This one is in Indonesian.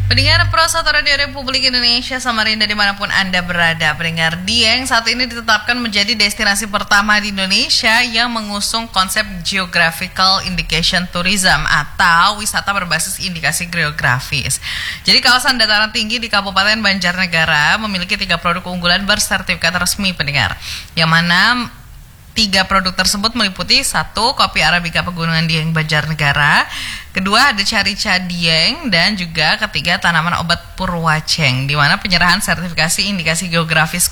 Pendengar Pro 1 Radio Republik Indonesia Samarinda dimanapun Anda berada, pendengar, Dieng saat ini ditetapkan menjadi destinasi pertama di Indonesia yang mengusung konsep Geographical Indication Tourism atau wisata berbasis indikasi geografis. Jadi kawasan dataran tinggi di Kabupaten Banjarnegara memiliki 3 produk unggulan bersertifikat resmi, pendengar, yang mana 3 produk tersebut meliputi 1. Kopi Arabica Pegunungan Dieng Banjarnegara, kedua ada Carica Dieng, dan juga ketiga tanaman obat Purwaceng, di mana penyerahan sertifikasi indikasi geografis